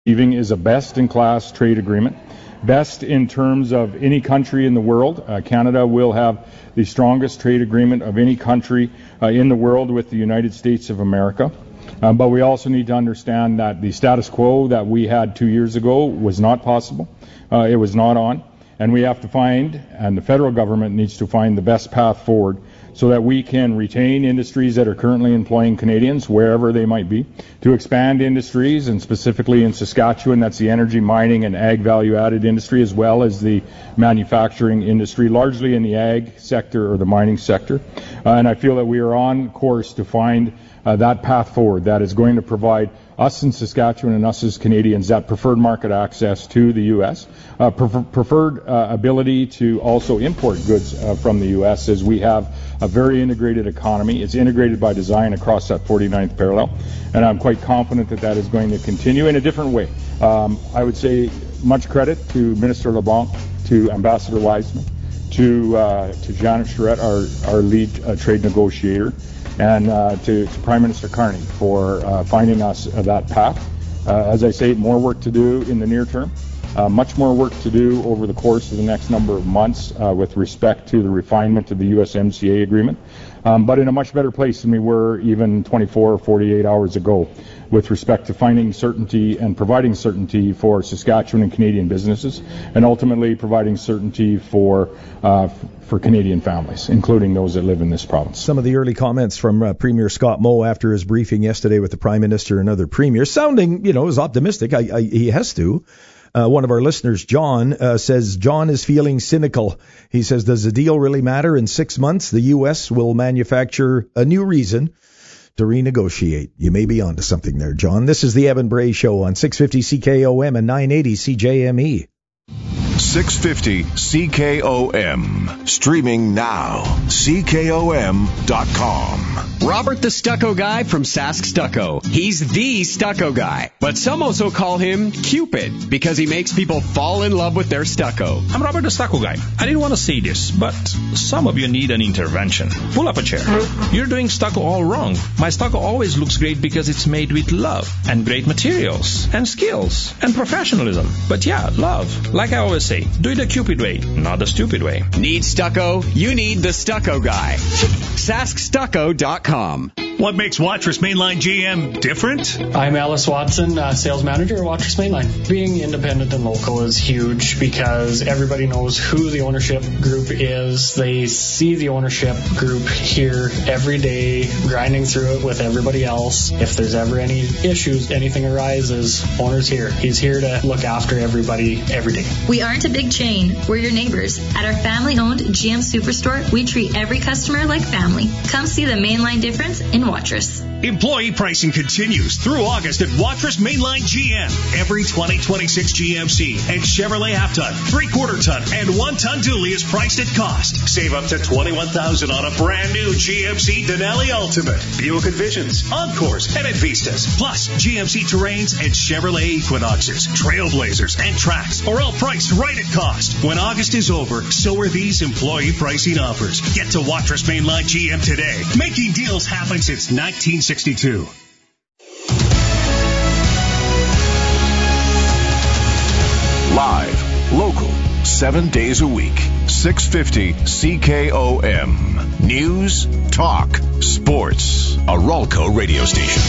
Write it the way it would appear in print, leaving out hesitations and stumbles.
achieving is a best-in-class trade agreement. Best in terms of any country in the world. Canada will have the strongest trade agreement of any country in the world with the United States of America. But we also need to understand that the status quo that we had 2 years ago was not possible. It was not on. And we have to find, and the federal government needs to find the best path forward so that we can retain industries that are currently employing Canadians, wherever they might be, to expand industries, and specifically in Saskatchewan, that's the energy, mining, and ag value-added industry, as well as the manufacturing industry, largely in the ag sector or the mining sector. And I feel that we are on course to find that path forward that is going to provide us in Saskatchewan and us as Canadians that preferred market access to the U.S., preferred ability to also import goods from the U.S., as we have a very integrated economy. It's integrated by design across that 49th parallel, and I'm quite confident that that is going to continue in a different way. I would say much credit to Minister LeBlanc, to Ambassador Wiseman, to Janet Charette, our lead trade negotiator, and to Prime Minister Carney for finding us that path. As I say, more work to do in the near term, much more work to do over the course of the next number of months with respect to the refinement of the USMCA agreement, but in a much better place than we were even 24 or 48 hours ago with respect to finding certainty and providing certainty for Saskatchewan and Canadian businesses, and ultimately providing certainty for Canadian families, including those that live in this province. Some of the early comments from Premier Scott Moe after his briefing yesterday with the Prime Minister and other premiers, sounding, as optimistic. He has to. One of our listeners, John, says John is feeling cynical. He says, does the deal really matter? In 6 months, the U.S. will manufacture a new reason to renegotiate. You may be onto something there, John. This is the Evan Bray Show on 650 CKOM and 980 CJME. 650 CKOM. Streaming now. CKOM.com. Robert the Stucco Guy from Sask Stucco. He's the stucco guy, but some also call him Cupid because he makes people fall in love with their stucco. I'm Robert the Stucco Guy. I didn't want to say this, but some of you need an intervention. Pull up a chair. You're doing stucco all wrong. My stucco always looks great because it's made with love and great materials and skills and professionalism. But yeah, love. Like I always say, do it the Cupid way, not the stupid way. Need stucco? You need the Stucco Guy. SaskStucco.com. What makes Watrous Mainline GM different? I'm Alice Watson, sales manager at Watrous Mainline. Being independent and local is huge because everybody knows who the ownership group is. They see the ownership group here every day, grinding through it with everybody else. If there's ever any issues, anything arises, owner's here. He's here to look after everybody every day. We aren't a big chain. We're your neighbors. At our family-owned GM Superstore, we treat every customer like family. Come see the Mainline difference in Watrous. Employee pricing continues through August at Watrous Mainline GM. Every 2026 GMC and Chevrolet half-ton, 3/4 ton, and 1-ton dually is priced at cost. Save up to $21,000 on a brand new GMC Denali Ultimate, Buick Envisions, Encores, and Vistas. Plus, GMC Terrains and Chevrolet Equinoxes, Trailblazers, and Trax are all priced right at cost. When August is over, so are these employee pricing offers. Get to Watrous Mainline GM today. Making deals happen since 1962. Live, local, 7 days a week. 650 CKOM. News, talk, sports. A Ralco radio station.